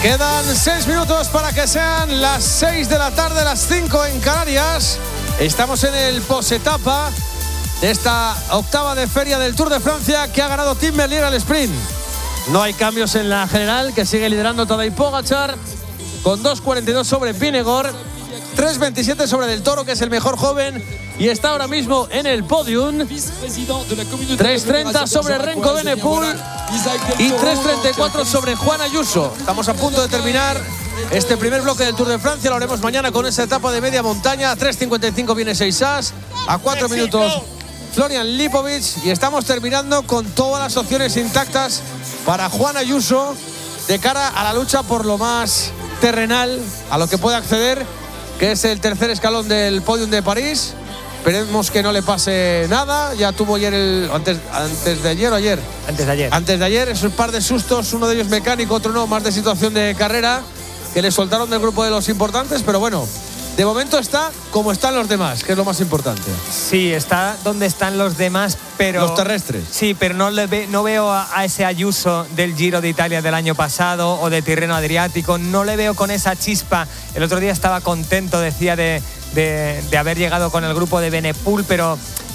Quedan 6 minutos para que sean las 6 de la tarde, las 5 en Canarias. Estamos en el posetapa de esta octava de feria del Tour de Francia que ha ganado Tim Merlier al sprint. No hay cambios en la general, que sigue liderando Tadej Pogačar con 2.42 sobre Vingegaard, 3.27 sobre Del Toro, que es el mejor joven y está ahora mismo en el podium, 3.30 sobre Renko Evenepoel y 3.34 sobre Juan Ayuso. Estamos a punto de terminar este primer bloque del Tour de Francia. Lo haremos mañana con esa etapa de media montaña. A 3.55 viene Seixas, a 4 minutos Florian Lipovic, y estamos terminando con todas las opciones intactas para Juan Ayuso de cara a la lucha por lo más terrenal a lo que puede acceder, que es el tercer escalón del podium de París. Esperemos que no le pase nada. Ya tuvo ayer antes de ayer es un par de sustos, uno de ellos mecánico, otro no, más de situación de carrera, que le soltaron del grupo de los importantes, pero bueno, de momento está como están los demás, que es lo más importante. Sí, está donde están los demás, pero los terrestres. Sí, pero no veo a ese Ayuso del Giro de Italia del año pasado o de Tirreno Adriático. No le veo con esa chispa. El otro día estaba contento, decía, de haber llegado con el grupo de Evenepoel, pero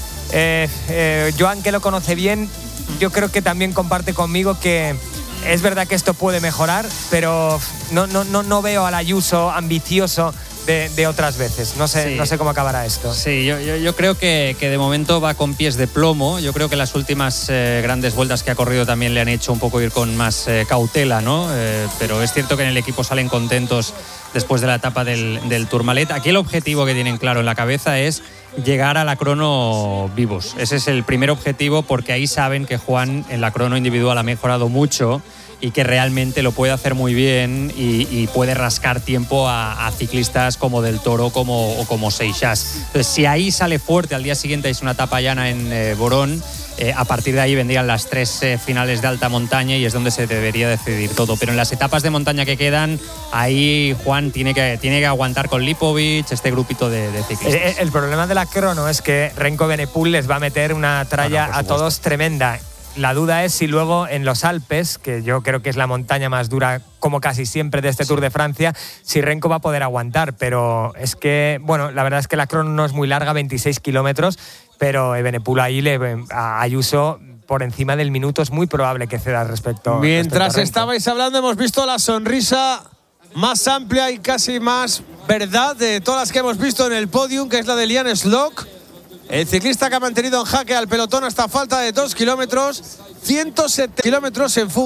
Joan, que lo conoce bien, yo creo que también comparte conmigo que es verdad que esto puede mejorar, pero no veo al Ayuso ambicioso de otras veces. No sé cómo acabará esto. Sí, yo creo que de momento va con pies de plomo. Yo creo que las últimas grandes vueltas que ha corrido también le han hecho un poco ir con más cautela, ¿no? Pero es cierto que en el equipo salen contentos después de la etapa del Tourmalet. Aquí el objetivo que tienen claro en la cabeza es llegar a la crono vivos. Ese es el primer objetivo, porque ahí saben que Juan en la crono individual ha mejorado mucho y que realmente lo puede hacer muy bien y puede rascar tiempo a ciclistas como Del Toro o como Seixas. Entonces, si ahí sale fuerte, al día siguiente es una etapa llana en Borón, a partir de ahí vendrían las 3 finales de alta montaña y es donde se debería decidir todo. Pero en las etapas de montaña que quedan, ahí Juan tiene que aguantar con Lipovic, este grupito de ciclistas. El problema de la crono es que Renko Evenepoel les va a meter una tralla a todos tremenda. La duda es si luego en los Alpes, que yo creo que es la montaña más dura, como casi siempre, de este Tour de Francia, si Renko va a poder aguantar. Pero es que, bueno, la verdad es que la crono no es muy larga, 26 kilómetros, pero Evenepoel ahí a Ayuso por encima del minuto es muy probable que ceda respecto. Mientras estabais hablando, hemos visto la sonrisa más amplia y casi más verdad de todas las que hemos visto en el podium, que es la de Lian Slock, el ciclista que ha mantenido en jaque al pelotón hasta falta de 2 kilómetros, 107 kilómetros en fuga.